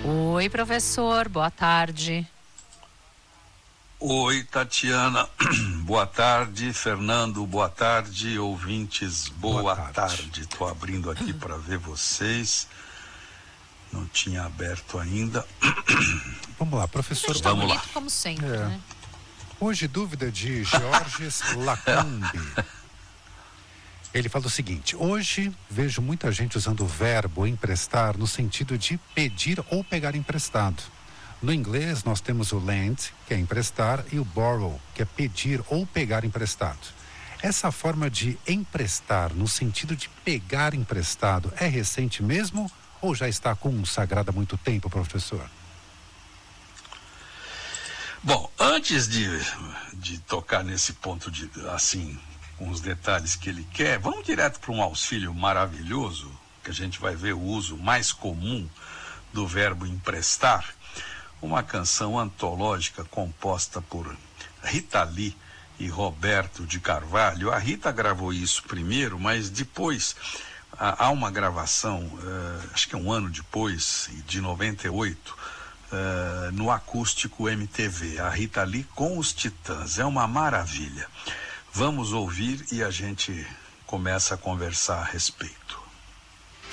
Oi, professor, boa tarde. Oi, Tatiana, boa tarde. Fernando, boa tarde. Ouvintes, boa tarde. Estou abrindo aqui para ver vocês. Não tinha aberto ainda. Vamos lá, professor. Está bonito como sempre, né? Hoje, dúvida de Georges Lacombe. Ele fala o seguinte: hoje vejo muita gente usando o verbo emprestar no sentido de pedir ou pegar emprestado. No inglês, nós temos o lend, que é emprestar, e o borrow, que é pedir ou pegar emprestado. Essa forma de emprestar no sentido de pegar emprestado é recente mesmo ou já está consagrada há muito tempo, professor? Bom, antes de tocar nesse ponto assim, com os detalhes que ele quer, vamos direto para um auxílio maravilhoso, que a gente vai ver o uso mais comum do verbo emprestar. Uma canção antológica composta por Rita Lee e Roberto de Carvalho. A Rita gravou isso primeiro, mas depois há uma gravação, acho que é um ano depois, de 98, no acústico MTV. A Rita Lee com os Titãs. É uma maravilha. Vamos ouvir e a gente começa a conversar a respeito.